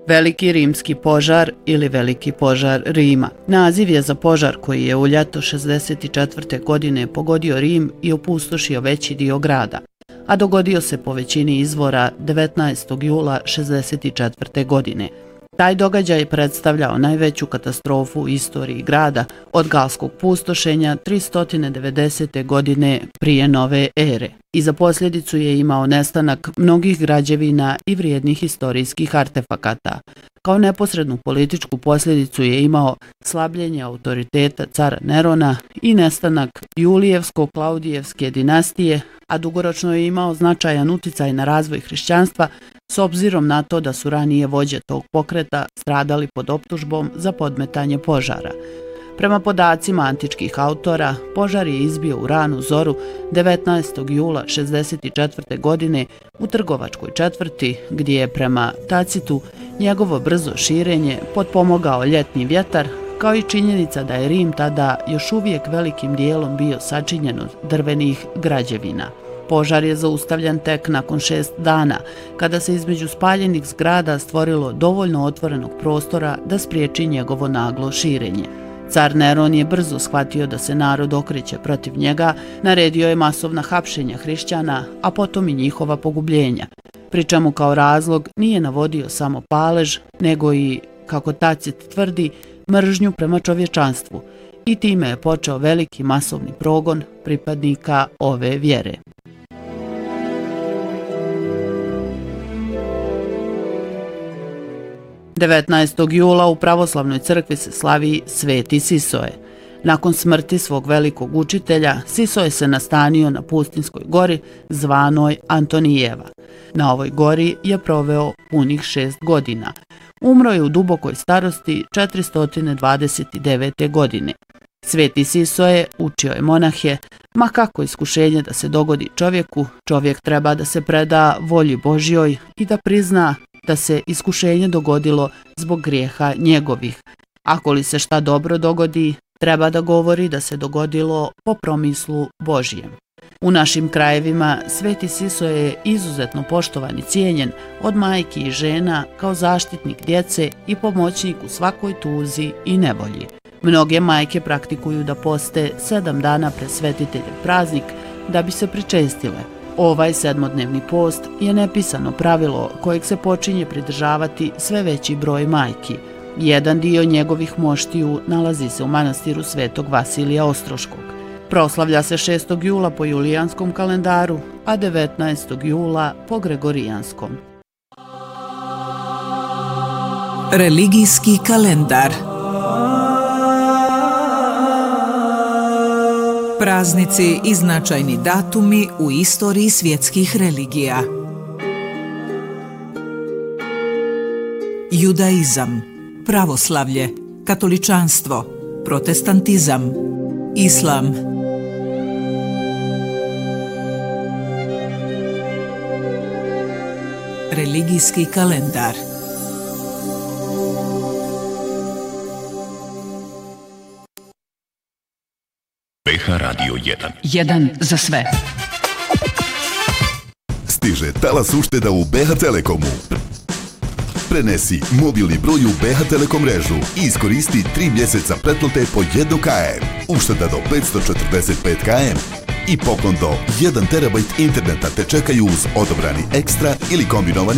Veliki rimski požar ili Veliki požar Rima. Naziv je za požar koji je u ljeto 64. godine pogodio Rim i opustošio veći dio grada, a dogodio se po većini izvora 19. jula 64. godine. Taj događaj predstavljao najveću katastrofu u istoriji grada od galskog pustošenja 390. godine prije nove ere i za posljedicu je imao nestanak mnogih građevina i vrijednih historijskih artefakata. Kao neposrednu političku posljedicu je imao slabljenje autoriteta cara Nerona i nestanak Julijevsko-Klaudijevske dinastije, a dugoročno je imao značajan uticaj na razvoj hrišćanstva s obzirom na to da su ranije vođe tog pokreta stradali pod optužbom za podmetanje požara. Prema podacima antičkih autora, požar je izbio u ranu zoru 19. jula 64. godine u trgovačkoj četvrti, gdje je prema Tacitu njegovo brzo širenje potpomogao ljetni vjetar, kao i činjenica da je Rim tada još uvijek velikim dijelom bio sačinjen od drvenih građevina. Požar je zaustavljen tek nakon 6 dana, kada se između spaljenih zgrada stvorilo dovoljno otvorenog prostora da spriječi njegovo naglo širenje. Car Neron je brzo shvatio da se narod okreće protiv njega, naredio je masovna hapšenja hrišćana, a potom i njihova pogubljenja, pri čemu kao razlog nije navodio samo palež, nego i, kako Tacit tvrdi, mržnju prema čovječanstvu, i time je počeo veliki masovni progon pripadnika ove vjere. – 19. jula u pravoslavnoj crkvi se slavi Sveti Sisoje. Nakon smrti svog velikog učitelja, Sisoje se nastanio na pustinskoj gori zvanoj Antonijeva. Na ovoj gori je proveo punih 6 godina. Umro je u dubokoj starosti 429. godine. Sveti Sisoje učio je monahe, ma kako iskušenje da se dogodi čovjeku, čovjek treba da se preda volji Božjoj i da prizna da se iskušenje dogodilo zbog grijeha njegovih. Ako li se šta dobro dogodi, treba da govori da se dogodilo po promislu Božjem. U našim krajevima Sveti Sisoje je izuzetno poštovan i cijenjen od majki i žena kao zaštitnik djece i pomoćnik u svakoj tuzi i nevolji. Mnoge majke praktikuju da poste 7 dana pred svetiteljev praznik da bi se pričestile. Ovaj 7-dnevni post je nepisano pravilo kojeg se počinje pridržavati sve veći broj majki. Jedan dio njegovih moštiju nalazi se u manastiru Svetog Vasilija Ostroškog. Proslavlja se 6. jula po julijanskom kalendaru, a 19. jula po gregorijanskom. Religijski kalendar. Praznici i značajni datumi u istoriji svjetskih religija. Judaizam, pravoslavlje, katoličanstvo, protestantizam, islam. Religijski kalendar. BH Radio 1. Jedan za sve. Stiže talas ušteda u BH Telekomu. Prenesi mobilni broj u BH Telekom mrežu i iskoristi 3 mjeseca pretplate po 1 km. Ušteda do 545 km i poklon do 1 terabajt interneta te čekaju uz odobrani ekstra ili kombinovani